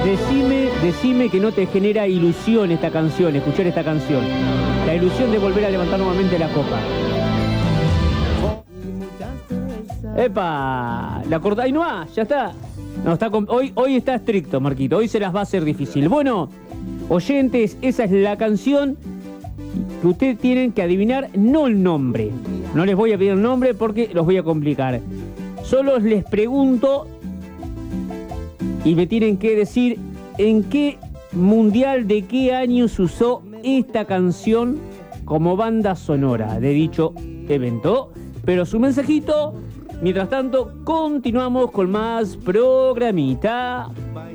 Decime que no te genera ilusión esta canción, escuchar esta canción. La ilusión de volver a levantar nuevamente la copa. ¡Epa! La corta. ¡Ay, no! Ya está. No, hoy está estricto, Marquito. Hoy se las va a hacer difícil. Bueno, oyentes, esa es la canción que ustedes tienen que adivinar, no el nombre. No les voy a pedir el nombre porque los voy a complicar. Solo les pregunto y me tienen que decir en qué mundial de qué año se usó esta canción como banda sonora de dicho evento. Pero su mensajito, mientras tanto, continuamos con más programita.